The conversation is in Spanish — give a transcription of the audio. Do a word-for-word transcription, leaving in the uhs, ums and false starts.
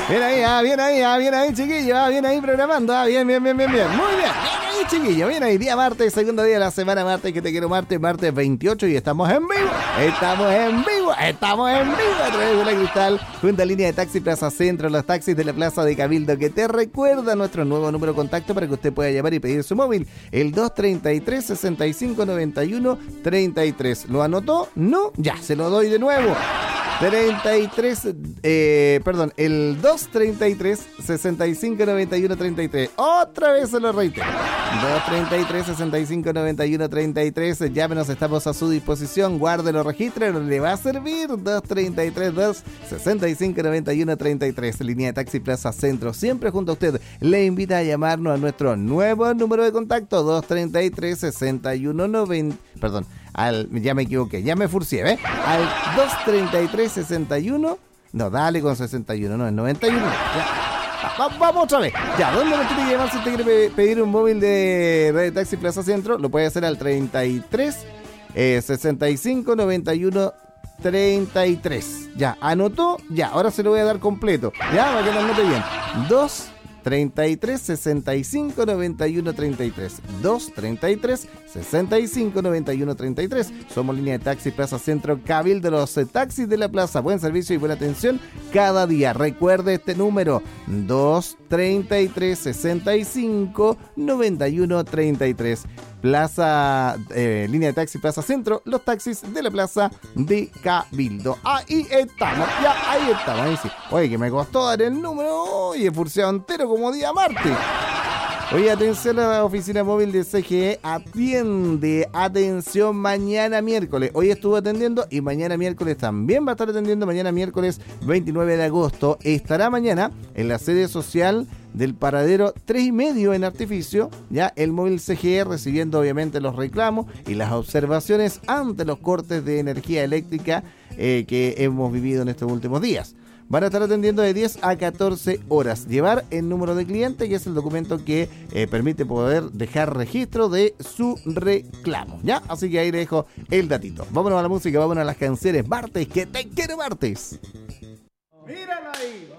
Bien ahí, ah, bien ahí, ah, bien ahí, chiquillo, ah, bien ahí programando, ah, bien, bien, bien, bien, bien, muy bien, bien ahí, chiquillo, bien ahí, día martes, segundo día de la semana, martes, que te quiero martes, martes veintiocho y estamos en vivo, estamos en vivo, estamos en vivo a través de la Cristal, junto a línea de taxi Plaza Centro, los taxis de la Plaza de Cabildo, que te recuerda nuestro nuevo número de contacto para que usted pueda llamar y pedir su móvil, el dos treinta y tres, sesenta y cinco, noventa y uno, treinta y tres, ¿lo anotó? No, ya, se lo doy de nuevo. treinta y tres, eh, perdón, el dos treinta y tres, sesenta y cinco, noventa y uno, treinta y tres. Otra vez se lo reitero. dos treinta y tres, sesenta y cinco, noventa y uno, treinta y tres. Llámenos, estamos a su disposición. Guárdelo, regístrelo, le va a servir. dos treinta y tres, dos sesenta y cinco, noventa y uno, treinta y tres. Línea de taxi Plaza Centro, siempre junto a usted. Le invita a llamarnos a nuestro nuevo número de contacto, dos treinta y tres, sesenta y uno, noventa. Perdón. Al, ya me equivoqué, ya me furcié, ¿eh? Al dos treinta y tres, sesenta y uno. No, dale con sesenta y uno, no, es noventa y uno. Ya. Va, vamos otra vez. Ya, ¿dónde me tiene que llamar si usted quiere pedir un móvil de Radio Taxi Plaza Centro? Lo puede hacer al treinta y tres, sesenta y cinco, noventa y uno, treinta y tres. Ya, anotó, ya, ahora se lo voy a dar completo. Ya, para que lo anote bien. dos treinta y tres, sesenta y cinco, noventa y uno, treinta y tres. dos treinta y tres, sesenta y cinco, noventa y uno, treinta y tres. Somos línea de taxi Plaza Centro Cabildo, de los eh, taxis de la plaza. Buen servicio y buena atención cada día. Recuerde este número: dos treinta y tres, sesenta y cinco, noventa y uno, treinta y tres. Plaza, eh, línea de taxi Plaza Centro, los taxis de la Plaza de Cabildo. Ahí estamos, ya, ahí estamos, ahí sí. Oye, que me costó dar el número, oye, furciado entero como día martes. Oye, atención a la oficina móvil de C G E, atiende, atención, mañana miércoles. Hoy estuvo atendiendo y mañana miércoles también va a estar atendiendo. Mañana miércoles veintinueve de agosto estará mañana en la sede social del paradero tres y medio en Artificio, ya el móvil C G E recibiendo obviamente los reclamos y las observaciones ante los cortes de energía eléctrica eh, que hemos vivido en estos últimos días. Van a estar atendiendo de diez a catorce horas. Llevar el número de cliente, que es el documento que eh, permite poder dejar registro de su reclamo, ¿ya? Así que ahí le dejo el datito. Vámonos a la música, vámonos a las canciones. Martes, que te quiero martes. Mírala ahí.